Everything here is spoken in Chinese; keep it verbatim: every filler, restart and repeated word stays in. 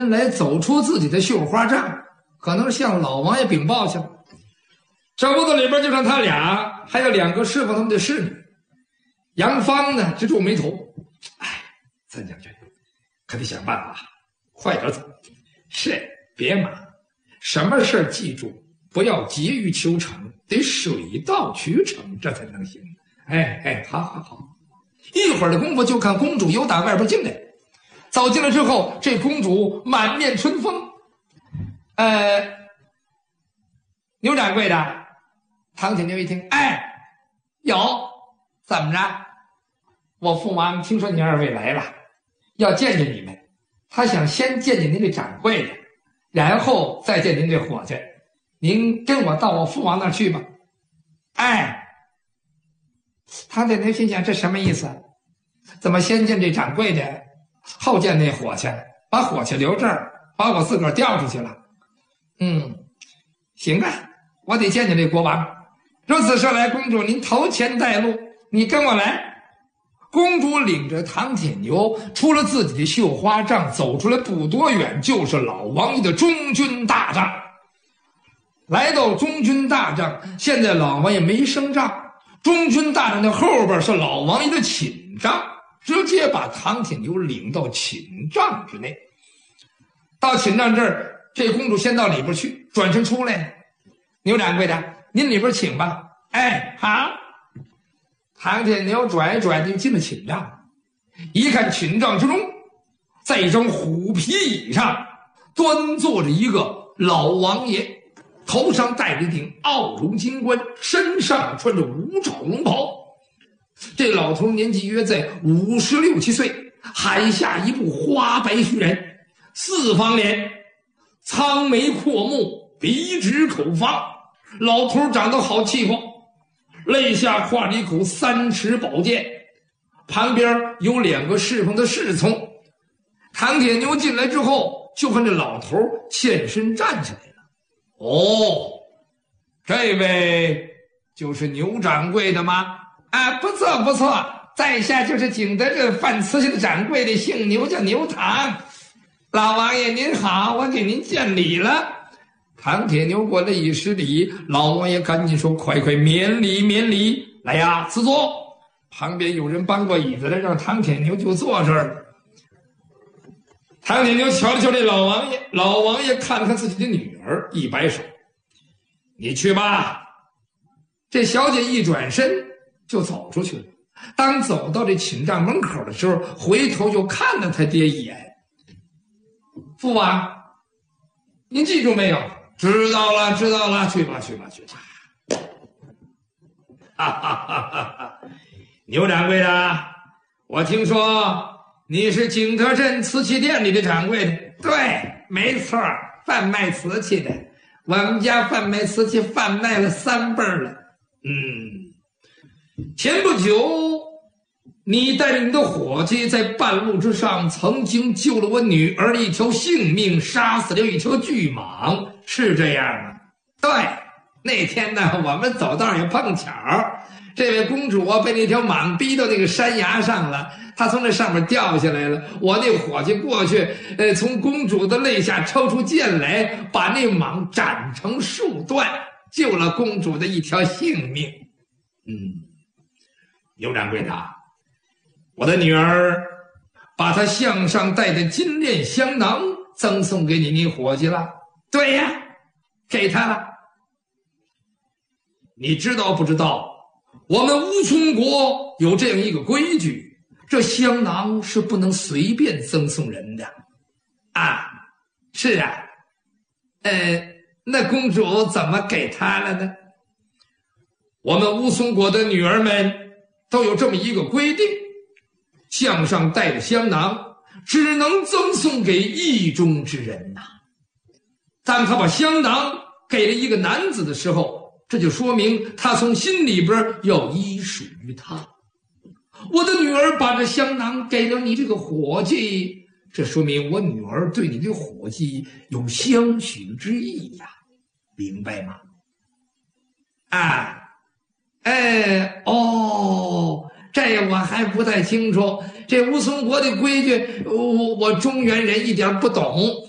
来走出自己的绣花帐，可能是向老王爷禀报去了。这屋子里边就剩他俩，还有两个侍奉他们的侍女。杨芳呢直皱眉头，哎，三将军可得想办法，快点走。是，别忙，什么事记住，不要急于求成，得水到渠成，这才能行。哎哎，好好好。一会儿的功夫，就看公主由打外边进来。走进来之后，这公主满面春风。呃，牛掌柜的，唐铁牛一听，哎，有，怎么着？我父王听说你二位来了，要见见你们，他想先见见您这掌柜的，然后再见您这伙计。您跟我到我父王那儿去吧。哎，唐铁牛心想，这什么意思？怎么先见这掌柜的，后见那伙计，把伙计留这儿，把我自个儿调出去了？嗯，行啊，我得见见这国王。如此说来，公主您头前带路，你跟我来。公主领着唐铁牛出了自己的绣花帐，走出来不多远，就是老王爷的中军大帐。来到中军大帐，现在老王爷没升帐，中军大帐的后边是老王爷的寝帐，直接把唐铁牛领到寝帐之内。到寝帐这儿，这公主先到里边去，转身出来，牛掌柜的，您里边请吧。哎，好。唐铁牛拽拽就进了寝帐，一看寝帐之中，在一张虎皮椅上端坐着一个老王爷，头上戴着一顶奥龙金冠，身上穿着五爪龙袍。这老头年纪约在五十六七岁，海下一部花白须髯，四方脸，苍眉阔目，鼻直口方，老头长得好气魄。肋下挎着一口三尺宝剑，旁边有两个侍奉的侍从。唐铁牛进来之后，就看这老头欠身站起来了。哦，这位就是牛掌柜的吗？啊，不错不错，在下就是景德镇范瓷器的掌柜的，姓牛，叫牛唐。老王爷您好，我给您见礼了。唐铁牛过来一施礼，老王爷赶紧说，快快免礼免礼，来呀，赐座。旁边有人搬过椅子来，让唐铁牛就坐这儿了。唐铁牛瞧了瞧这老王爷，老王爷看看自己的女儿，一摆手，你去吧。这小姐一转身就走出去了。当走到这寝帐门口的时候，回头又看了他爹一眼。父王，您记住没有？知道了，知道了，去吧，去吧，去吧。哈哈哈哈哈！牛掌柜的，我听说你是景德镇瓷器店里的掌柜的。对，没错，贩卖瓷器的。我们家贩卖瓷器贩卖了三辈了。嗯，前不久，你带着你的伙计在半路之上曾经救了我女儿的一条性命，杀死了一条巨蟒。是这样吗？对，那天呢，我们走道也碰巧，这位公主啊被那条蟒逼到那个山崖上了，她从那上面掉下来了。我那伙计过去，呃，从公主的肋下抽出剑来，把那蟒斩成数段，救了公主的一条性命。嗯，牛掌柜的，我的女儿把她项上戴的金链香囊赠送给你那伙计了。对呀，给他了。你知道不知道，我们乌村国有这样一个规矩，这香囊是不能随便赠送人的。啊，是啊。呃，那公主怎么给他了呢？我们乌村国的女儿们都有这么一个规定，项上戴的香囊只能赠送给意中之人呐。当他把香囊给了一个男子的时候，这就说明他从心里边要依属于他。我的女儿把这香囊给了你这个伙计，这说明我女儿对你这伙计有相许之意呀，明白吗？啊，哎，哦，这我还不太清楚，这乌松国的规矩，我我中原人一点不懂。